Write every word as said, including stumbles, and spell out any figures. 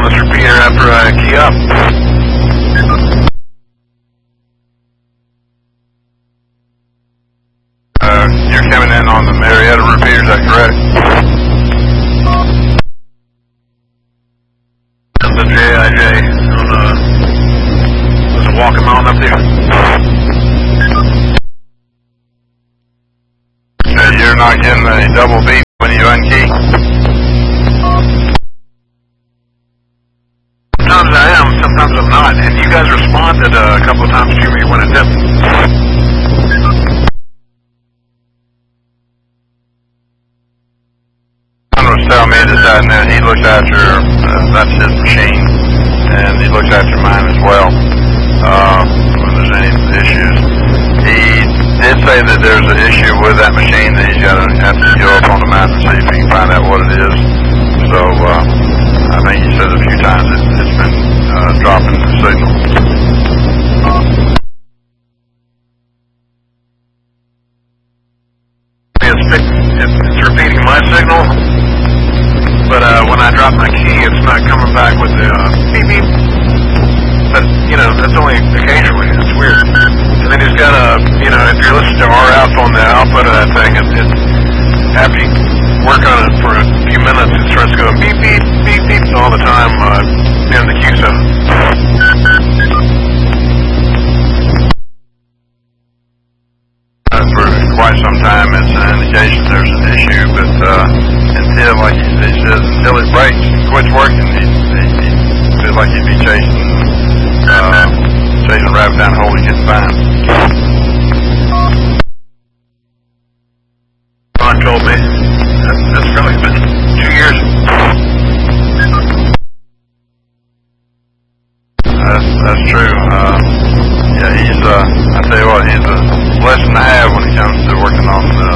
on this repeater after I key up. Uh, you're coming in on the Marietta repeater, is that correct? The J I J on the, was it walking on up there? Uh, you're not getting a double beep when you unkey? Sometimes I am, sometimes I'm not, and you guys responded uh, a couple of times to me when it didn't. Was telling me this that and then he looks after uh, that's his machine, and he looks after mine as well. Uh, when there's any issues, he did say that there's an issue with that machine that he's got to have to go up on the map and see if he can find out what it is. So uh, I think he said a few times it, it's been uh, dropping the signal. It's, it's repeating my signal. But uh, when I drop my key, it's not coming back with the uh, beep beep. But, you know, that's only occasionally. It's weird. And then he's got a, you know, if you're listening to R F on the output of that thing, it, it, after you work on it for a few minutes, it starts to go beep beep, beep beep all the time uh, in the Q seven. For quite some time, it's an indication there's an issue, but uh, until, like he, he says, until it breaks and quits working, he, he, he feels like he'd be chasing, uh, chasing a rabbit down a hole he couldn't find. Ron told me that's, that's probably been two years. That's, that's true. Uh, yeah, he's, uh, I tell you what, he's a blessing to have when it comes to working on the